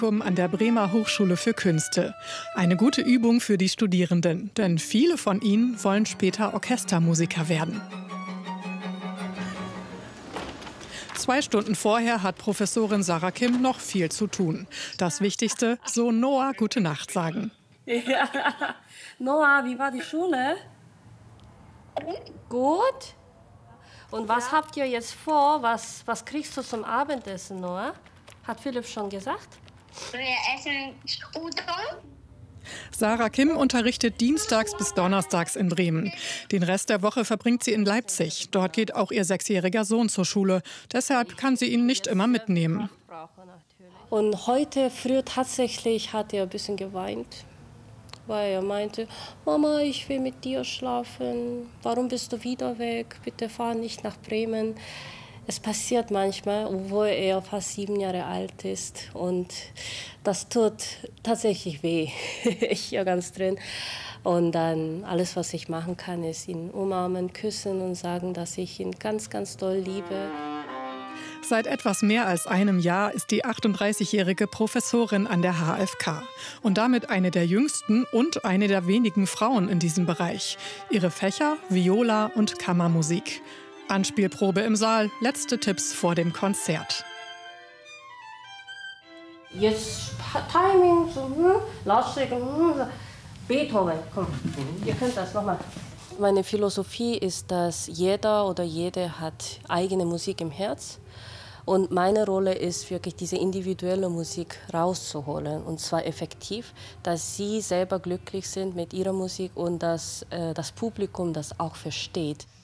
An der Bremer Hochschule für Künste. Eine gute Übung für die Studierenden, denn viele von ihnen wollen später Orchestermusiker werden. 2 Stunden vorher hat Professorin Sarah Kim noch viel zu tun. Das Wichtigste, so Noah gute Nacht sagen. Ja. Noah, wie war die Schule? Gut? Und was habt ihr jetzt vor? Was kriegst du zum Abendessen, Noah? Hat Philipp schon gesagt? Wir essen Udon. Sarah Kim unterrichtet dienstags bis donnerstags in Bremen. Den Rest der Woche verbringt sie in Leipzig. Dort geht auch ihr 6-jähriger Sohn zur Schule. Deshalb kann sie ihn nicht immer mitnehmen. Und heute früh tatsächlich hat er ein bisschen geweint, weil er meinte, Mama, ich will mit dir schlafen. Warum bist du wieder weg? Bitte fahr nicht nach Bremen. Es passiert manchmal, obwohl er fast 7 Jahre alt ist. Und das tut tatsächlich weh. Ich hier ganz drin. Und dann alles, was ich machen kann, ist ihn umarmen, küssen und sagen, dass ich ihn ganz, ganz doll liebe. Seit etwas mehr als einem Jahr ist die 38-jährige Professorin an der HFK. Und damit eine der jüngsten und eine der wenigen Frauen in diesem Bereich. Ihre Fächer Viola und Kammermusik. Anspielprobe im Saal, letzte Tipps vor dem Konzert. Jetzt Timing, Lautstärke, Beethoven, komm, ihr könnt das nochmal. Meine Philosophie ist, dass jeder oder jede hat eigene Musik im Herz. Und meine Rolle ist wirklich, diese individuelle Musik rauszuholen. Und zwar effektiv, dass sie selber glücklich sind mit ihrer Musik und dass das Publikum das auch versteht.